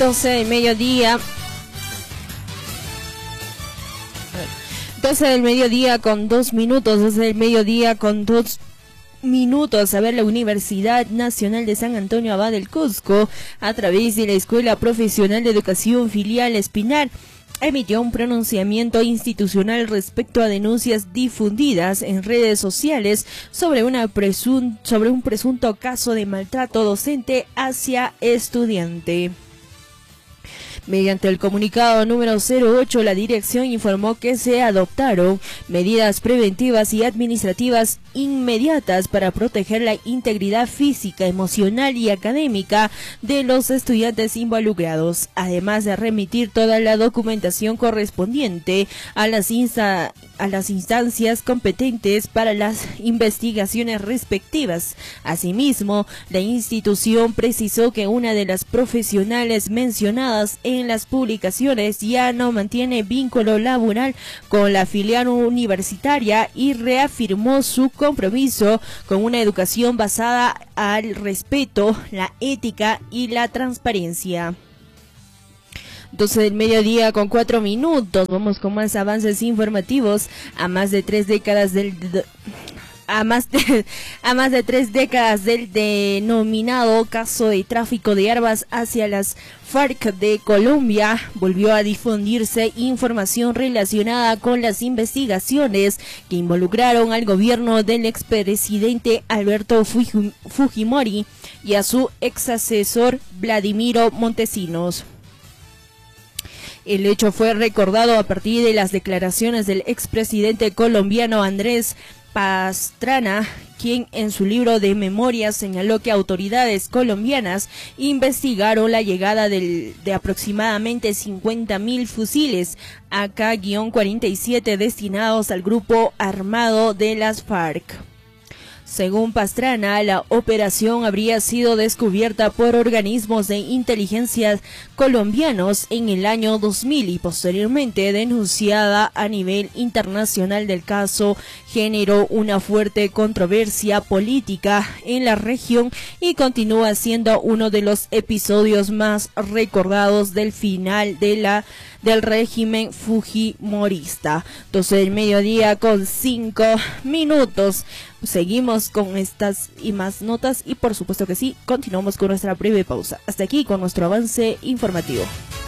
12 del mediodía. 12 del mediodía con 2 minutos. 12 del mediodía con 2 minutos. A ver, la Universidad Nacional de San Antonio Abad del Cusco, a través de la Escuela Profesional de Educación Filial Espinar, emitió un pronunciamiento institucional respecto a denuncias difundidas en redes sociales sobre un presunto caso de maltrato docente hacia estudiante. Mediante el comunicado número 08, la dirección informó que se adoptaron medidas preventivas y administrativas inmediatas para proteger la integridad física, emocional y académica de los estudiantes involucrados, además de remitir toda la documentación correspondiente a las instancias competentes para las investigaciones respectivas. Asimismo, la institución precisó que una de las profesionales mencionadas en las publicaciones ya no mantiene vínculo laboral con la filial universitaria y reafirmó su compromiso con una educación basada al respeto, la ética y la transparencia. 12 del mediodía con 4 minutos. Vamos con más avances informativos. A más de 3 décadas del denominado caso de tráfico de armas hacia las FARC de Colombia, volvió a difundirse información relacionada con las investigaciones que involucraron al gobierno del expresidente Alberto Fujimori y a su exasesor Vladimiro Montesinos. El hecho fue recordado a partir de las declaraciones del expresidente colombiano Andrés Pastrana, quien en su libro de memorias señaló que autoridades colombianas investigaron la llegada de aproximadamente 50.000 fusiles AK-47 destinados al grupo armado de las FARC. Según Pastrana, la operación habría sido descubierta por organismos de inteligencia colombianos en el año 2000 y posteriormente denunciada a nivel internacional. Del caso generó una fuerte controversia política en la región y continúa siendo uno de los episodios más recordados del final del régimen fujimorista. 12 del mediodía con 5 minutos. Seguimos con estas y más notas y por supuesto que sí, continuamos con nuestra breve pausa. Hasta aquí con nuestro avance informativo.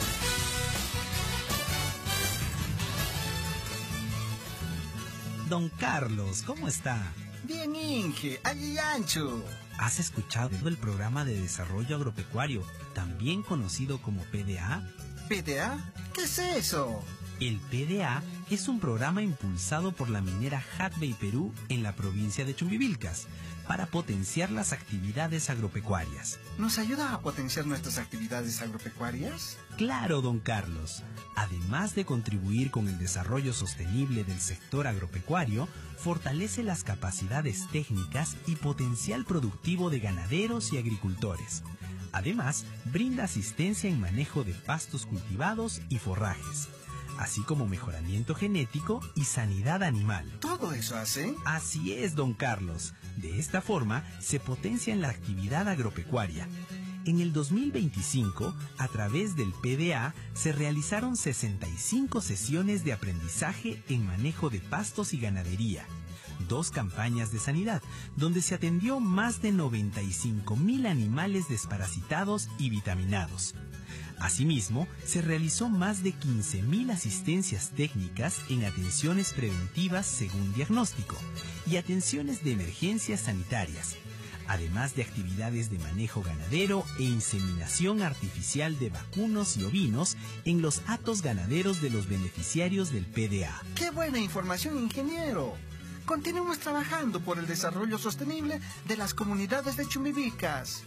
Don Carlos, ¿cómo está? Bien, Inge, allí ancho. ¿Has escuchado el programa de desarrollo agropecuario, también conocido como PDA? ¿PDA? ¿Qué es eso? El PDA es un programa impulsado por la minera Hudbay Perú en la provincia de Chumbivilcas para potenciar las actividades agropecuarias. ¿Nos ayuda a potenciar nuestras actividades agropecuarias? Claro, don Carlos. Además de contribuir con el desarrollo sostenible del sector agropecuario, fortalece las capacidades técnicas y potencial productivo de ganaderos y agricultores. Además, brinda asistencia en manejo de pastos cultivados y forrajes, así como mejoramiento genético y sanidad animal. ¿Todo eso hace? Así es, don Carlos. De esta forma, se potencia en la actividad agropecuaria. En el 2025, a través del PDA, se realizaron 65 sesiones de aprendizaje en manejo de pastos y ganadería, 2 campañas de sanidad, donde se atendió más de 95.000 animales desparasitados y vitaminados. Asimismo, se realizó más de 15.000 asistencias técnicas en atenciones preventivas según diagnóstico y atenciones de emergencias sanitarias, además de actividades de manejo ganadero e inseminación artificial de vacunos y ovinos en los hatos ganaderos de los beneficiarios del PDA. ¡Qué buena información, ingeniero! Continuemos trabajando por el desarrollo sostenible de las comunidades de Chumbivilcas.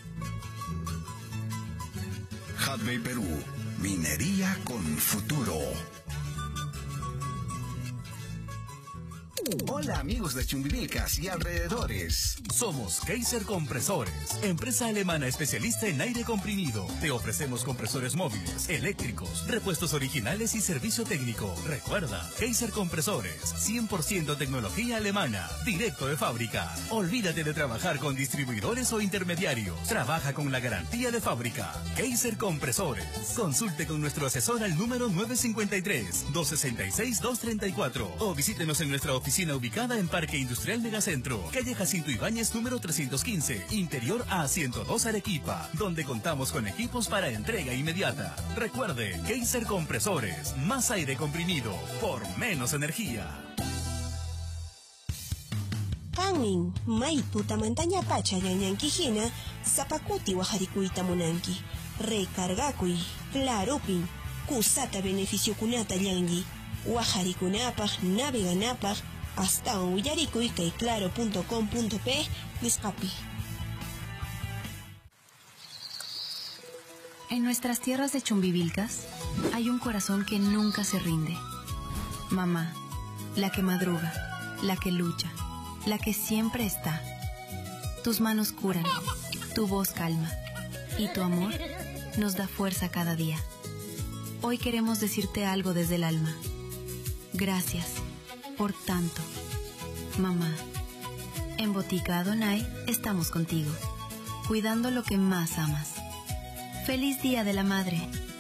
Hudbay Perú, minería con futuro. Hola amigos de Chumbivilcas y alrededores. Somos Kaiser Compresores, empresa alemana especialista en aire comprimido. Te ofrecemos compresores móviles, eléctricos, repuestos originales y servicio técnico. Recuerda, Kaiser Compresores, 100% tecnología alemana, directo de fábrica. Olvídate de trabajar con distribuidores o intermediarios. Trabaja con la garantía de fábrica. Kaiser Compresores. Consulte con nuestro asesor al número 953-266-234 o visítenos en nuestra oficina ubicada en Parque Industrial Megacentro, calle Jacinto Ibáñez número 315, interior A102 Arequipa, donde contamos con equipos para entrega inmediata. Recuerde, Kaiser Compresores, más aire comprimido por menos energía. Kanmin, maitu tamantaña pacha ñañanki hina, zapakuti wajarikuita munanki. Recargakuy, claropin, kusata beneficio kunata yangi. Wajarikunapaj, naveganapaj, hasta un willarikuy kay claro.com.p nisqapi. En nuestras tierras de Chumbivilcas hay un corazón que nunca se rinde. Mamá, la que madruga, la que lucha, la que siempre está. Tus manos curan, tu voz calma y tu amor nos da fuerza cada día. Hoy queremos decirte algo desde el alma. Gracias por tanto. Mamá, en Botica Adonai estamos contigo, cuidando lo que más amas. ¡Feliz Día de la Madre!